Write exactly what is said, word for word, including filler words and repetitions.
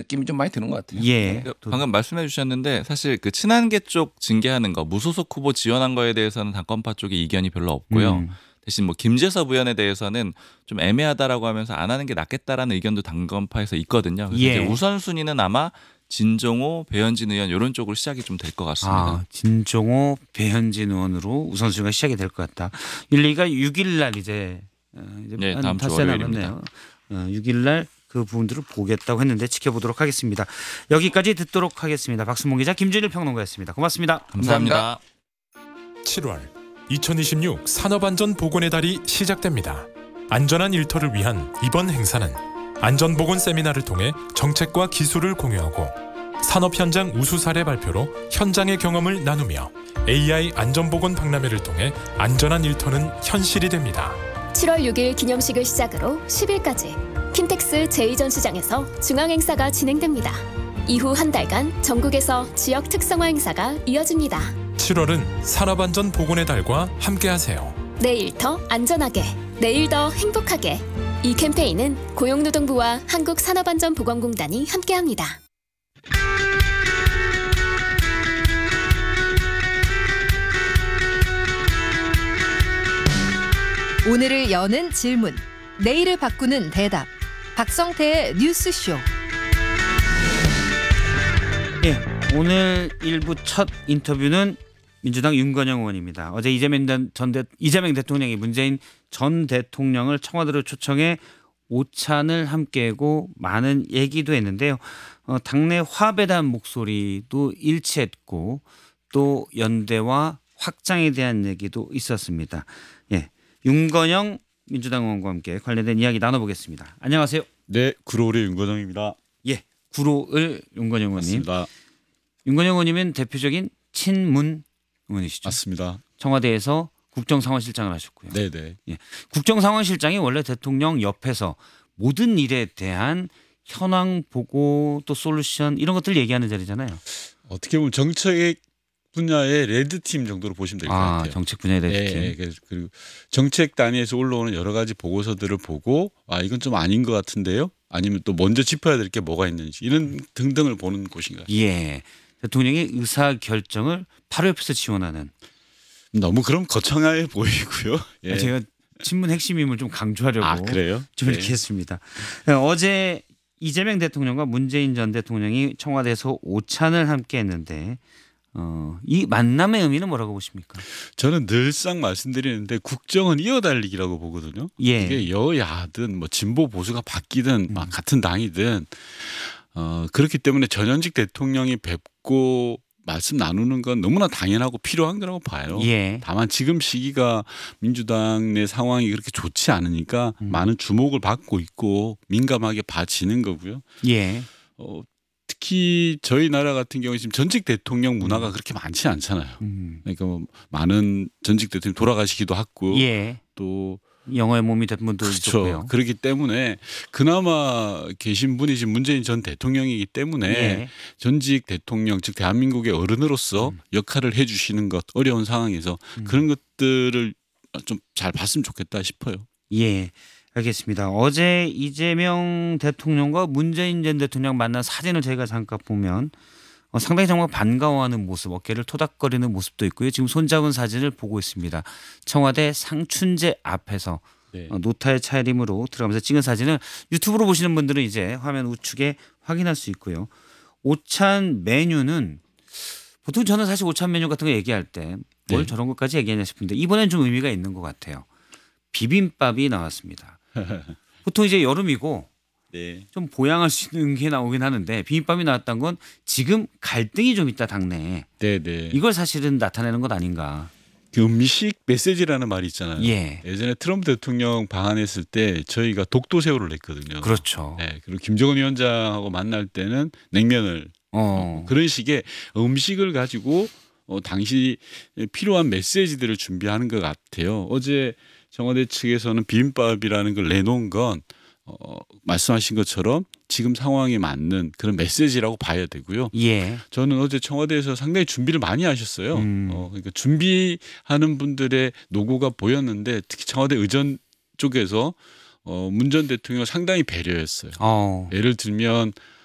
느낌이 좀 많이 드는 것 같아요. 예. 그 방금 말씀해 주셨는데 사실 그 친한계 쪽 징계하는 거 무소속 후보 지원한 거에 대해서는 당권파 쪽에 이견이 별로 없고요. 음. 대신 뭐 김재섭 의원에 대해서는 좀 애매하다라고 하면서 안 하는 게 낫겠다라는 의견도 당권파에서 있거든요. 그래서 예. 이제 우선순위는 아마 진종호, 배현진 의원 이런 쪽으로 시작이 좀 될 것 같습니다. 아, 진종호, 배현진 의원으로 우선순위가 시작이 될 것 같다. 일리가 육 일 날 이제, 어, 이제 네, 한 다음 주 닷새 월요일입니다. 남았네요. 어, 육 일 날 그 부분들을 보겠다고 했는데 지켜보도록 하겠습니다. 여기까지 듣도록 하겠습니다. 박수몽 기자, 김준일 평론가였습니다. 고맙습니다. 감사합니다. 칠월 이천이십육 산업안전보건의 달이 시작됩니다. 안전한 일터를 위한 이번 행사는 안전보건 세미나를 통해 정책과 기술을 공유하고 산업 현장 우수 사례 발표로 현장의 경험을 나누며 에이아이 안전보건 박람회를 통해 안전한 일터는 현실이 됩니다. 칠월 육일 기념식을 시작으로 십일까지 킨텍스 제이 전시장에서 중앙행사가 진행됩니다. 이후 한 달간 전국에서 지역 특성화 행사가 이어집니다. 칠월은 산업안전보건의 달과 함께하세요. 내일 더 안전하게, 내일 더 행복하게. 이 캠페인은 고용노동부와 한국산업안전보건공단이 함께합니다. 오늘을 여는 질문, 내일을 바꾸는 대답. 박성태의 뉴스쇼. 예, 오늘 일부 첫 인터뷰는 민주당 윤건영 의원입니다. 어제 이재명 전 대, 이재명 대통령이 문재인 전 대통령을 청와대로 초청해 오찬을 함께하고 많은 얘기도 했는데요. 어, 당내 화합에 대한 목소리도 일치했고 또 연대와 확장에 대한 얘기도 있었습니다. 예, 윤건영 민주당 의원과 함께 관련된 이야기 나눠보겠습니다. 안녕하세요. 네, 구로울의 윤건영입니다. 예, 구로을 윤건영 의원님. 맞습니다. 윤건영 의원님은 대표적인 친문 의원이시죠. 맞습니다. 청와대에서 국정상황실장을 하셨고요. 네네. 예, 국정상황실장이 원래 대통령 옆에서 모든 일에 대한 현황 보고 또 솔루션 이런 것들 얘기하는 자리잖아요. 어떻게 보면 정책 분야의 레드팀 정도로 보시면 될 것 아, 같아요. 정책 분야의 레드팀. 예, 예, 그리고 정책 단위에서 올라오는 여러 가지 보고서들을 보고 아 이건 좀 아닌 것 같은데요. 아니면 또 먼저 짚어야 될 게 뭐가 있는지 이런 등등을 보는 곳인가요? 예, 대통령의 의사 결정을 바로 옆에서 지원하는. 너무 그럼 거창해 보이고요. 예. 제가 친문 핵심임을 좀 강조하려고 아 그래요? 좀 네. 이렇게 했습니다. 어제 이재명 대통령과 문재인 전 대통령이 청와대에서 오찬을 함께 했는데 어, 이 만남의 의미는 뭐라고 보십니까? 저는 늘상 말씀드리는데 국정은 이어달리기라고 보거든요. 예. 이게 여야든 뭐 진보 보수가 바뀌든 음. 막 같은 당이든 어, 그렇기 때문에 전현직 대통령이 뵙고 말씀 나누는 건 너무나 당연하고 필요한 거라고 봐요. 예. 다만 지금 시기가 민주당 내 상황이 그렇게 좋지 않으니까 음. 많은 주목을 받고 있고 민감하게 봐지는 거고요. 예. 어, 특히 저희 나라 같은 경우에 지금 전직 대통령 문화가 그렇게 많지 않잖아요. 음. 그러니까 뭐 많은 전직 대통령 돌아가시기도 하고 예. 또 영어의 몸이 된 분도 그렇죠. 있었고요. 그렇기 때문에 그나마 계신 분이 지금 문재인 전 대통령이기 때문에 예. 전직 대통령 즉 대한민국의 어른으로서 음. 역할을 해주시는 것 어려운 상황에서 음. 그런 것들을 좀 잘 봤으면 좋겠다 싶어요. 예. 알겠습니다. 어제 이재명 대통령과 문재인 전 대통령 만난 사진을 저희가 잠깐 보면 어, 상당히 정말 반가워하는 모습, 어깨를 토닥거리는 모습도 있고요. 지금 손잡은 사진을 보고 있습니다. 청와대 상춘제 앞에서 네. 어, 노타의 차림으로 들어가면서 찍은 사진을 유튜브로 보시는 분들은 이제 화면 우측에 확인할 수 있고요. 오찬 메뉴는 보통 저는 사실 오찬 메뉴 같은 거 얘기할 때 뭘 네. 저런 것까지 얘기하냐 싶은데 이번엔 좀 의미가 있는 것 같아요. 비빔밥이 나왔습니다. 보통 이제 여름이고 네. 좀 보양할 수 있는 게 나오긴 하는데 비빔밥이 나왔다는 건 지금 갈등이 좀 있다 당내에. 네, 네. 이걸 사실은 나타내는 것 아닌가. 그 음식 메시지라는 말이 있잖아요. 예. 예전에 트럼프 대통령 방한했을 때 저희가 독도새우를 냈거든요. 그렇죠. 네. 그리고 김정은 위원장하고 만날 때는 냉면을 어. 그런 식의 음식을 가지고 어, 당시 필요한 메시지들을 준비하는 것 같아요. 어제 청와대 측에서는 비빔밥이라는 걸 내놓은 건 어, 말씀하신 것처럼 지금 상황에 맞는 그런 메시지라고 봐야 되고요. 예. 저는 어제 청와대에서 상당히 준비를 많이 하셨어요. 음. 어, 그러니까 준비하는 분들의 노고가 보였는데 특히 청와대 의전 쪽에서 어, 문 전 대통령을 상당히 배려했어요. 어. 예를 들면